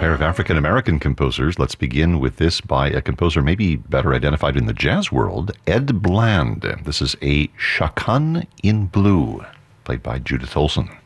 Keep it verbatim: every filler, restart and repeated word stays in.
pair of African-American composers. Let's begin with this by a composer maybe better identified in the jazz world, Ed Bland. This is a Chaconne in Blue, played by Judith Olson.